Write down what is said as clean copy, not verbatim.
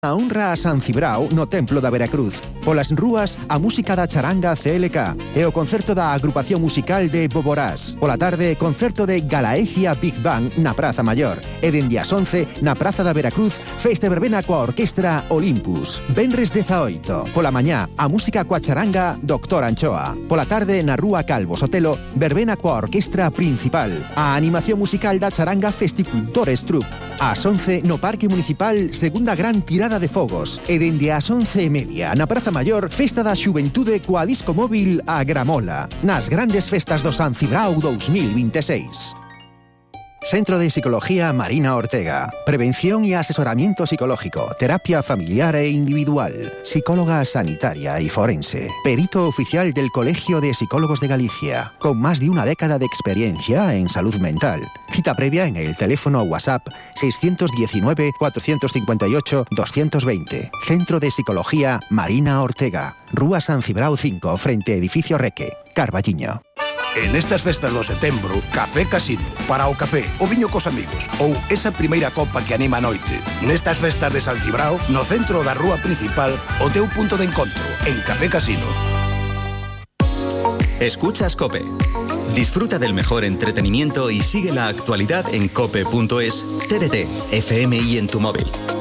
A honra a San Cibrao no Templo da Veracruz. Polas rúas, a música da charanga CLK e o concerto da agrupación musical de Boborás. Pola tarde, concerto de Galaecia Big Bang na Praza Maior. E dende as 11, na Praza da Veracruz, festa verbena coa orquestra Olympus. Venres 18, pola mañá, a música coa charanga Doctor Anchoa. Pola tarde, na Rúa Calvo Sotelo, verbena coa orquestra principal. A animación musical da charanga Festicultores Troupe. Ás 11, no Parque Municipal, segunda gran tirada de fogos. E dende as 11:30 na Praza Maior, festa da xuventude coa disco móvil a Gramola, nas grandes festas do San Cibrao 2026. Centro de Psicología Marina Ortega. Prevención y asesoramiento psicológico, terapia familiar e individual, psicóloga sanitaria y forense, perito oficial del Colegio de Psicólogos de Galicia, con más de una década de experiencia en salud mental. Cita previa en el teléfono WhatsApp 619-458-220. Centro de Psicología Marina Ortega. Rúa San Cibrao 5, frente Edificio Reque, Carballiño. En estas festas do setembro, Café Casino, para o café, o viño cos amigos ou esa primeira copa que anima a noite. Nestas festas de San Cibrao, no centro da rúa principal, o teu punto de encontro, en Café Casino. Escuchas COPE. Disfruta del mejor entretenimiento y sigue la actualidad en cope.es, TDT, FM y en tu móvil.